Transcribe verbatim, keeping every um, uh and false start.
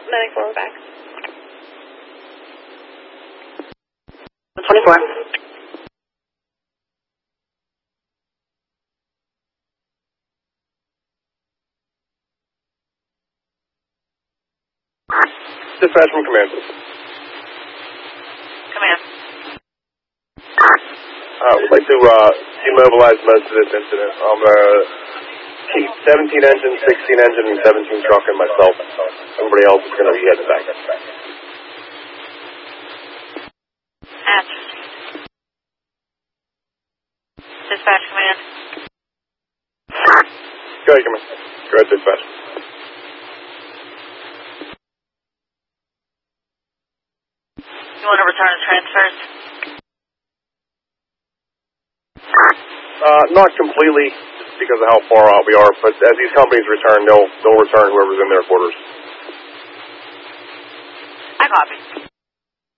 ninety-four, we're back. twenty-four. Dispatch from command. Command. Uh, we'd like to uh, demobilize most of this incident. I'm uh, keep seventeen engine, sixteen engine, and seventeen truck and myself. Everybody else is going to be heading back. Hatch. Dispatch command. Go ahead, command. Go ahead, dispatch. You want to return the transfers? Uh, not completely, just because of how far out we are, but as these companies return, they'll, they'll return whoever's in their quarters. I copy.